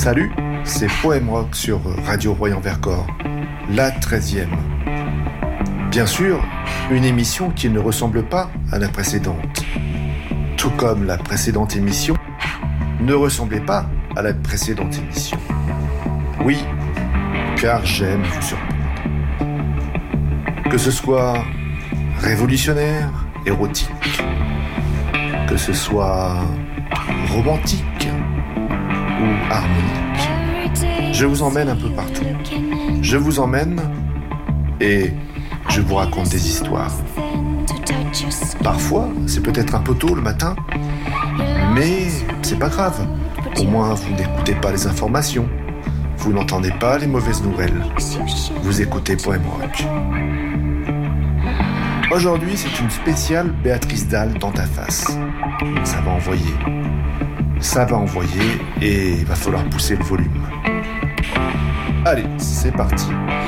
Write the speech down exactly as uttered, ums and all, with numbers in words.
Salut, c'est Poème Rock sur Radio Royan-Vercors, la treizième. Bien sûr, une émission qui ne ressemble pas à la précédente. Tout comme la précédente émission ne ressemblait pas à la précédente émission. Oui, car j'aime vous surprendre. Que ce soit révolutionnaire, érotique, que ce soit romantique ou harmonique, je vous emmène un peu partout. Je vous emmène et je vous raconte des histoires. Parfois, c'est peut-être un peu tôt le matin, mais c'est pas grave. Au moins, vous n'écoutez pas les informations. Vous n'entendez pas les mauvaises nouvelles. Vous écoutez Poème Rock. Aujourd'hui, c'est une spéciale Béatrice Dalle dans ta face. Ça va envoyer. Ça va envoyer et il va falloir pousser le volume. Allez, c'est parti.